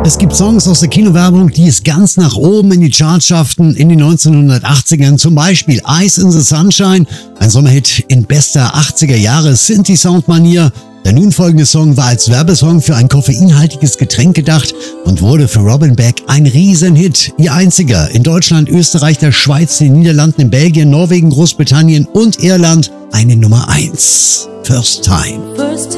Es gibt Songs aus der Kinowerbung, die es ganz nach oben in die Charts schafften in den 1980ern. Zum Beispiel Ice in the Sunshine, ein Sommerhit in bester 80er Jahre Synthi-Sound-Manier. Der nun folgende Song war als Werbesong für ein koffeinhaltiges Getränk gedacht und wurde für Robin Beck ein Riesenhit. Ihr einziger in Deutschland, Österreich, der Schweiz, den Niederlanden, in Belgien, Norwegen, Großbritannien und Irland eine Nummer 1. First Time.